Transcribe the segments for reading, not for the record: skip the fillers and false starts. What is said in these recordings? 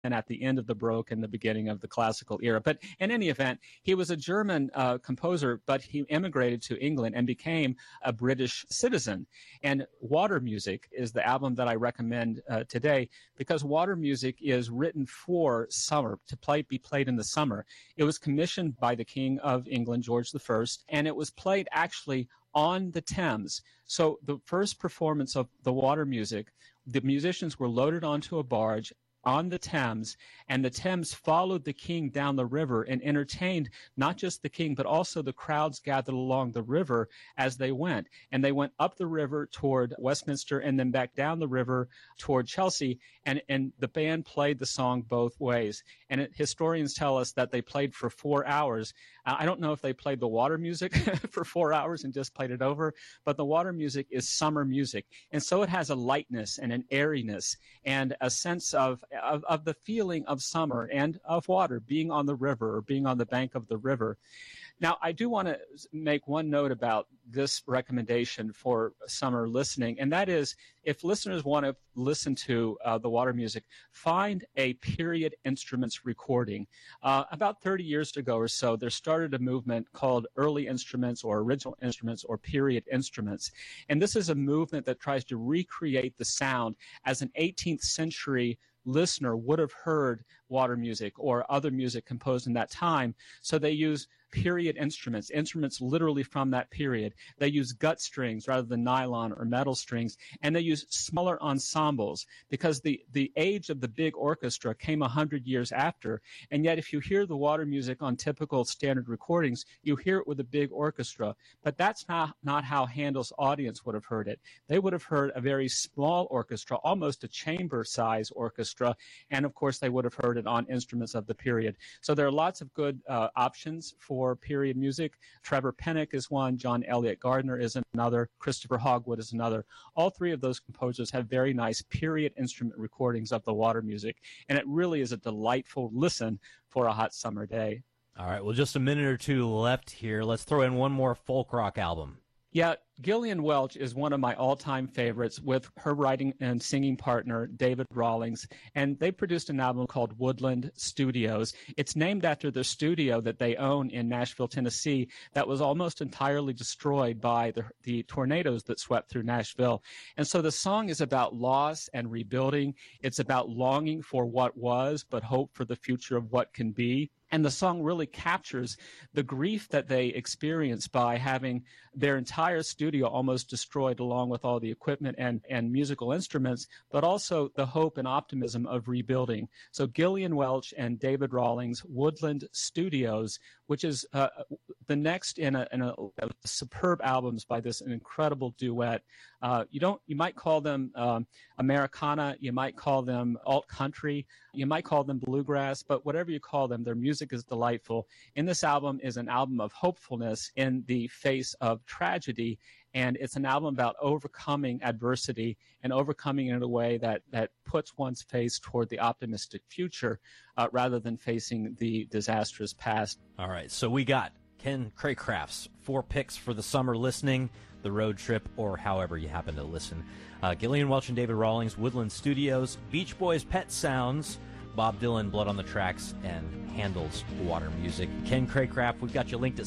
at the end of the Baroque and the beginning of the classical era. But in any event, he was a German composer, but he immigrated to England and became a British citizen. And Water Music is the album that I recommend today, because Water Music is written for summer, to be played in the summer. It was commissioned by the King of England, George I, and it was played actually on the Thames. So the first performance of the Water Music, the musicians were loaded onto a barge on the Thames, and the Thames followed the king down the river and entertained not just the king, but also the crowds gathered along the river as they went. And they went up the river toward Westminster and then back down the river toward Chelsea, and the band played the song both ways. And historians tell us that they played for 4 hours. I don't know if they played the Water Music for 4 hours and just played it over, but the Water Music is summer music. And so it has a lightness and an airiness and a sense of the feeling of summer and of water, being on the river or being on the bank of the river. Now, I do want to make one note about this recommendation for summer listening, and that is, if listeners want to listen to the Water Music, find a period instruments recording. About 30 years ago or so, there started a movement called early instruments or original instruments or period instruments. And this is a movement that tries to recreate the sound as an 18th century listener would have heard Water Music or other music composed in that time. So they use period instruments literally from that period. They use gut strings rather than nylon or metal strings, and they use smaller ensembles because the age of the big orchestra came 100 years after. And yet if you hear the Water Music on typical standard recordings, you hear it with a big orchestra. But that's not how Handel's audience would have heard it. They would have heard a very small orchestra, almost a chamber size orchestra, and of course they would have heard it on instruments of the period. So there are lots of good options for period music. Trevor Pennock is one, John Elliott Gardner is another, Christopher Hogwood is another. All three of those composers have very nice period instrument recordings of the Water Music, and it really is a delightful listen for a hot summer day. All right, well, just a minute or two left here. Let's throw in one more folk rock album. Yeah, Gillian Welch is one of my all-time favorites with her writing and singing partner, David Rawlings, and they produced an album called Woodland Studios. It's named after the studio that they own in Nashville, Tennessee, that was almost entirely destroyed by the tornadoes that swept through Nashville. And so the song is about loss and rebuilding. It's about longing for what was, but hope for the future of what can be. And the song really captures the grief that they experienced by having their entire studio almost destroyed along with all the equipment and musical instruments, but also the hope and optimism of rebuilding. So Gillian Welch and David Rawlings, Woodland Studios, which is the next in a superb albums by this incredible duet. You might call them Americana, you might call them alt country, you might call them bluegrass, but whatever you call them, their music is delightful. And this album is an album of hopefulness in the face of tragedy, and it's an album about overcoming adversity and overcoming it in a way that puts one's face toward the optimistic future rather than facing the disastrous past. All right, so we got Ken Craycraft's 4 picks for the summer listening, the road trip, or however you happen to listen. Gillian Welch and David Rawlings, Woodland Studios, Beach Boys' Pet Sounds, Bob Dylan, Blood on the Tracks, and Handel's Water Music. Ken Craycraft, we've got you linked at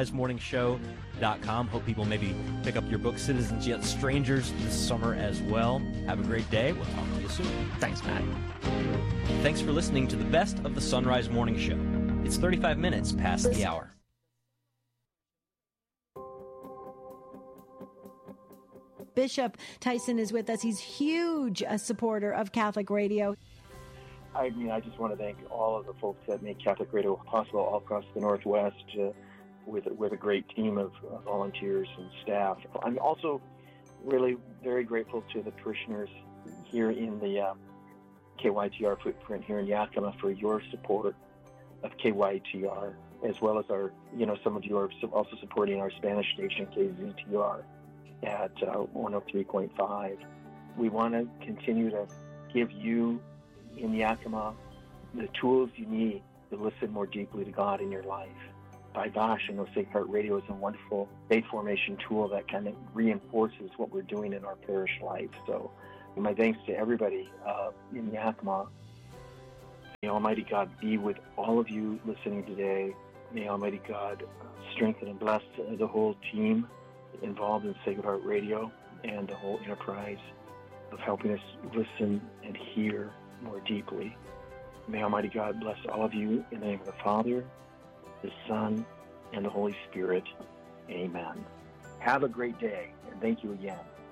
sunrisemorningshow.com. Hope people maybe pick up your book, Citizens Yet Strangers, this summer as well. Have a great day. We'll talk to you soon. Thanks, Matt. Thanks for listening to the best of the Sunrise Morning Show. It's 35 minutes past the hour. Bishop Tyson is with us. He's huge a supporter of Catholic Radio. I just want to thank all of the folks that make Catholic Radio possible all across the Northwest with a great team of volunteers and staff. I'm also really very grateful to the parishioners here in the KYTR footprint here in Yakima for your support of KYTR, as well as our, some of you are also supporting our Spanish station, KZTR, at 103.5. We want to continue to give you in Yakima the tools you need to listen more deeply to God in your life. By gosh, Sacred Heart Radio is a wonderful faith formation tool that kind of reinforces what we're doing in our parish life. So my thanks to everybody in Yakima Almighty God be with all of you listening today. May Almighty God strengthen and bless the whole team involved in Sacred Heart Radio and the whole enterprise of helping us listen and hear more deeply. May Almighty God bless all of you in the name of the Father, the Son, and the Holy Spirit. Amen. Have a great day, and thank you again.